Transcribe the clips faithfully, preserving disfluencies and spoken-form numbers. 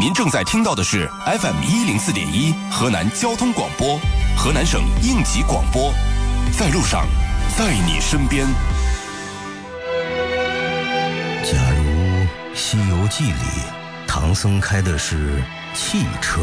您正在听到的是 F M 一零四点一河南交通广播，河南省应急广播，在路上，在你身边。 假如《西游记》里唐僧开的是汽车，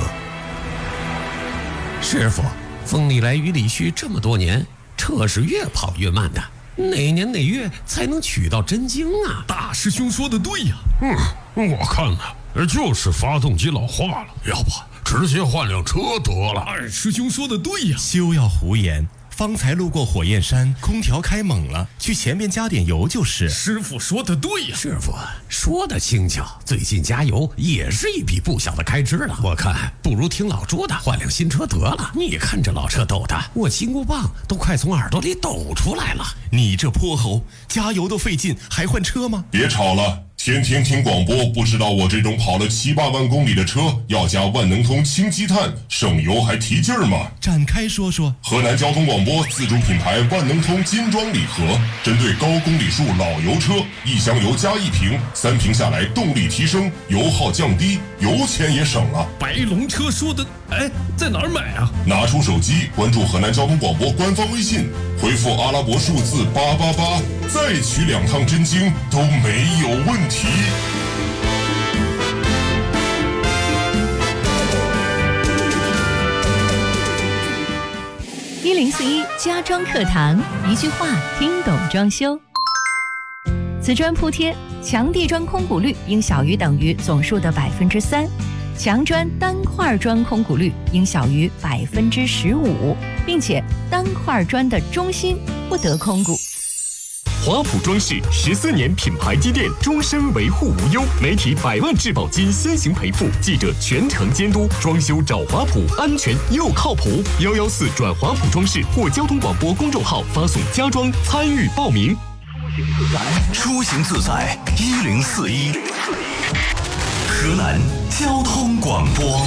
师傅，风里来雨里去，这么多年，车是越跑越慢的，哪年哪月才能取到真经啊？ 大师兄说的对呀，嗯，我看呢，就是发动机老化了，要不直接换辆车得了。二师兄说的对呀， 休要胡言。方才路过火焰山，空调开猛了，去前面加点油就是。 师傅说的对呀， 师傅说的轻巧，最近加油也是一笔不小的开支了。我看不如听老朱的，换辆新车得了。你看这老车抖的，我金箍棒都快从耳朵里抖出来了。 你这泼猴，加油都费劲，还换车吗？ 别吵了。天天听广播，不知道我这种跑了七八万公里的车要加万能通氢积碳，省油还提劲儿吗？ 展开说说。 河南交通广播自主品牌万能通金装礼盒，针对高公里数老油车，一箱油加一瓶，三瓶下来动力提升，油耗降低，油钱也省了。 白龙车说的，哎，在哪儿买啊？ 拿出手机，关注河南交通广播官方微信，回复阿拉伯数字八八八，再取两趟真经都没有问题。 一零四一家装课堂，一句话听懂装修。瓷砖铺贴，墙地砖空鼓率应小于等于总数的百分之三，墙砖单块砖空鼓率应小于百分之十五，并且单块砖的中心不得空鼓。 华普装饰十四年品牌积淀，终身维护无忧，媒体百万质保金先行赔付，记者全程监督，装修找华普，安全又靠谱。幺幺四转华普装饰或交通广播公众号发送家装参与报名。 出行自在一零四一，河南交通广播。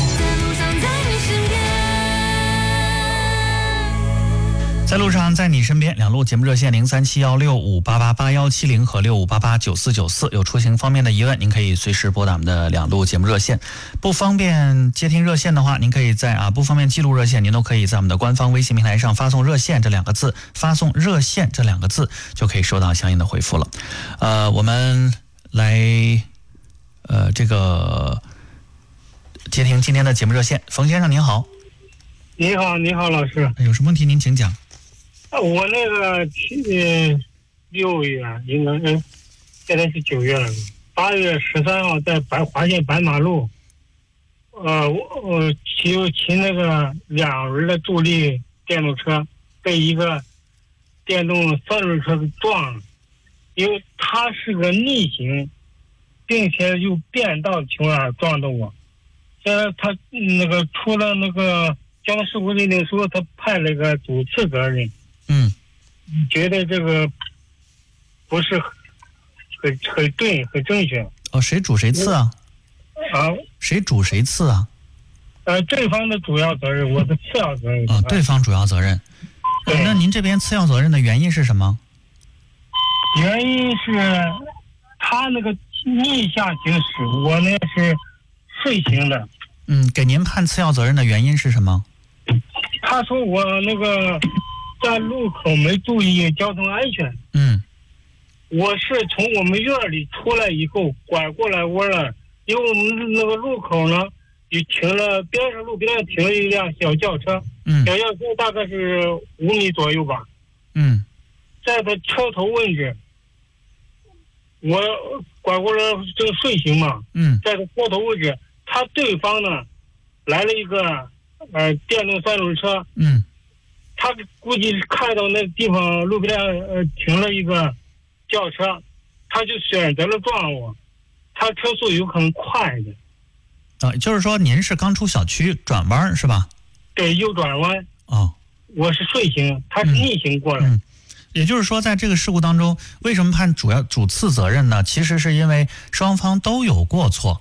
在路上，在你身边，两路节目热线零三七幺六五八八八幺七零和六五八八九四九四，有出行方面的疑问，您可以随时拨打我们的两路节目热线。不方便接听热线的话，您可以在啊不方便记录热线，您都可以在我们的官方微信平台上发送热线这两个字，发送热线这两个字就可以收到相应的回复了。呃，我们来呃这个接听今天的节目热线，冯先生您好。 你好，你好，老师。 有什么问题您请讲。 我那个去六月应该是现在是九月了，八月十三号在白华县白马路，呃，我我骑骑那个两轮的助力电动车被一个电动三轮车给撞了，因为它是个逆行，并且又变道情况下撞的我。现在他那个出了那个交通事故认定书，他判了个主次责任。 嗯， 觉得这个不是很很对，很正确。 哦，谁主谁次啊？ 啊？ 谁主谁次啊？ 呃，对方的主要责任，我的次要责任。 啊，对方主要责任。 对、 呃。那您这边次要责任的原因是什么？ 原因是他那个逆向行驶，我呢是顺行的。 嗯，给您判次要责任的原因是什么？ 他说我那个在路口没注意交通安全。 嗯， 我是从我们院里出来以后拐过来弯了，因为我们那个路口呢也停了，边上路边上停了一辆小轿车。 嗯， 小轿车大概是五米左右吧。 嗯， 在它车头位置，我拐过来这个顺行嘛。 嗯， 在它车头位置，他对方呢来了一个呃电动三轮车。 嗯， 他估计看到那地方路边呃停了一个轿车，他就选择了撞我，他车速有可能快一点。 啊，就是说您是刚出小区转弯是吧？ 对，右转弯。 哦， 我是顺行，他是逆行过来。 嗯嗯，也就是说，在这个事故当中，为什么判主要主次责任呢？其实是因为双方都有过错，